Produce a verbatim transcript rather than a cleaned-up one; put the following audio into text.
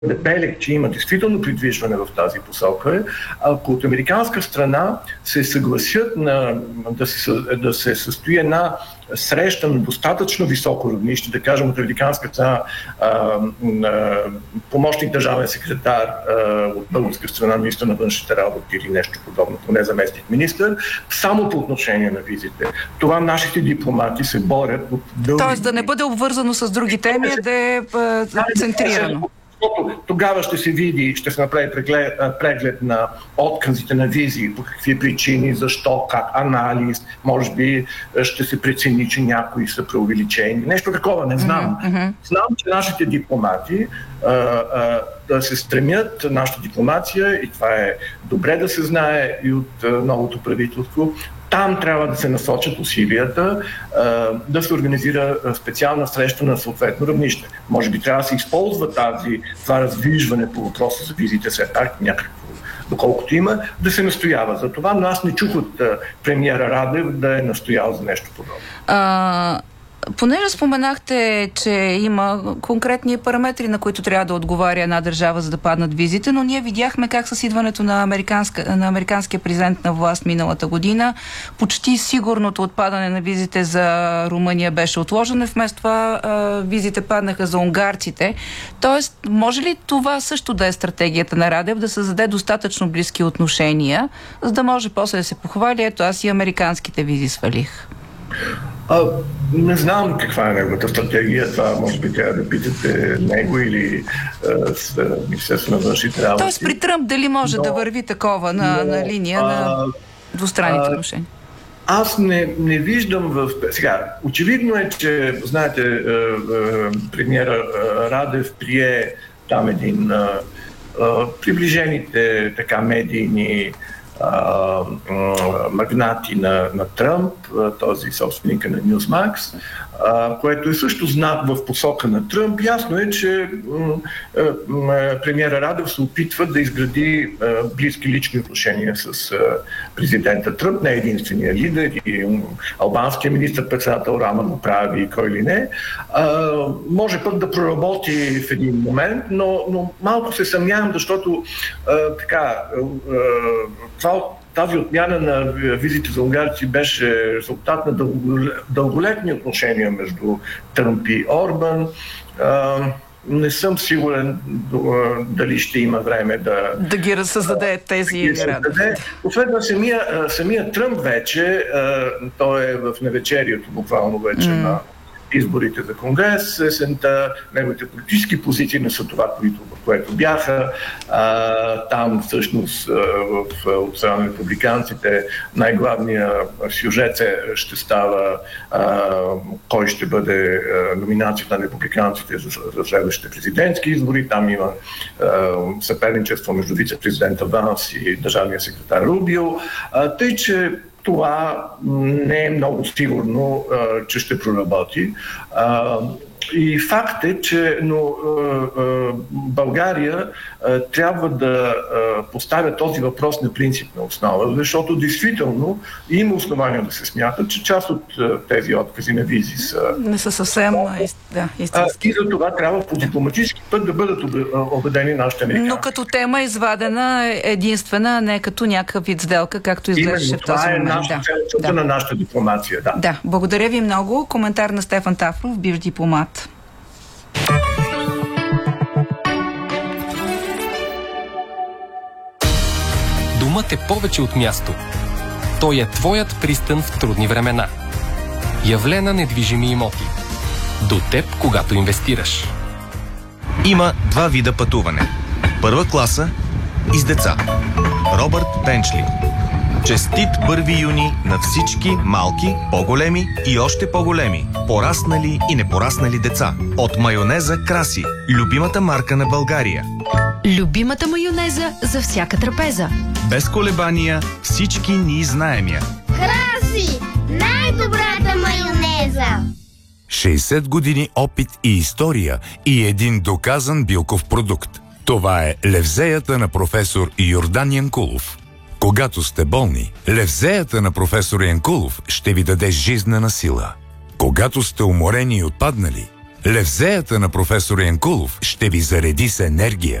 белег, че има действително придвижване в тази посока, ако от американска страна се съгласят на, да, се, да се състои една среща на достатъчно високо равнище, да кажем от американска страна помощник държавен секретар а, от българска страна, министър на външните работи или нещо подобно, поне заместник министър, само по отношение на визите. Това нашите дипломати се борят от дълги... Тоест да не бъде обвързано с други теми, да е центрирано. Тогава ще се види, ще се направи преглед, преглед на отказите на визи, по какви причини, защо, как, анализ, може би ще се прецени, че някои са преувеличени. Нещо такова, не знам. Mm-hmm. Знам, че нашите дипломати а, а, да се стремят, нашата дипломация, и това е добре да се знае и от а, новото правителство, там трябва да се насочат усилията, да се организира специална среща на съответно равнище. Може би трябва да се използва тази, това раздвижване по въпроса за визите, все пак някакво, доколкото има, да се настоява за това, но аз не чух от премиера Радев да е настоял за нещо подобно. А... Понеже споменахте, че има конкретни параметри, на които трябва да отговаря една държава, за да паднат визите, но ние видяхме как с идването на, американска, на американския президент на власт миналата година почти сигурното отпадане на визите за Румъния беше отложено и вместо това а, визите паднаха за унгарците. Тоест, може ли това също да е стратегията на Радев, да създаде достатъчно близки отношения, за да може после да се похвали, ето аз и американските визи свалих? А, не знам каква е неговата стратегия. Това може би трябва да питате него или а, с Министерството на външните работи. Тоест при Тръмп дали може но, да върви такова на, но, на линия а, на двустранните отношения? Аз не, не виждам в... Сега, очевидно е, че, знаете, премиера Радев прие там един а, а, приближените така медийни Uh, uh, магнати на, на Тръмп, uh, този собственика на Newsmax, uh, което е също знак в посока на Тръмп. Ясно е, че uh, uh, премиера Радев се опитва да изгради uh, близки лични отношения с uh, президента Тръмп, не единствения лидер, и um, албанския министър-председател Рама го прави, кой ли не. Uh, може пък да проработи в един момент, но, но малко се съмнявам, защото uh, така uh, тази отмяна на визите за унгарци беше резултат на дълголетни отношения между Тръмп и Орбан. Не съм сигурен дали ще има време да... Да ги създаде тези... Последно, самия, самия Тръмп вече, той е в навечерието буквално вече mm. на изборите за Конгрес, есента, неговите политически позиции не са това, което, което бяха. А, там всъщност в, от страна на републиканците най-главният сюжет ще става а, кой ще бъде а, номинацията на републиканците за, за следващите президентски избори. Там има а, съперничество между вице-президента Ванс и държавния секретар Рубио. А, тъй, че това не е много сигурно, а, че ще проработи. А, и факт е, че но, а, а, България а, трябва да а, поставя този въпрос на принципна основа, защото действително има основания да се смята, че част от а, тези откази на визи са... Не са съвсем да, истински. И за това трябва по дипломатически път да бъдат убедени нашите американци. Но като тема извадена единствена, не като някакъв вид сделка, както изглеждаше в този момент. Това е нашата, да. Да. на нашата дипломация. Да. да, благодаря ви много. Коментар на Стефан Тафров, бивш дипломат. Думът е повече от място. Той е твоят пристан в трудни времена. Явлена недвижими имоти. До теб, когато инвестираш. Има два вида пътуване. Първа класа и с деца. Робърт Бенчли. Честит първи юни на всички малки, по-големи и още по-големи, пораснали и непораснали деца. От майонеза Краси, любимата марка на България. Любимата майонеза за всяка трапеза. Без колебания всички ние знаем я. Краси! Най-добрата майонеза! шейсет години опит и история и един доказан билков продукт. Това е левзеята на професор Йордан Янкулов. Когато сте болни, левзеята на професор Янкулов ще ви даде жизнена сила. Когато сте уморени и отпаднали, Левзеята на професор Янкулов ще ви зареди с енергия.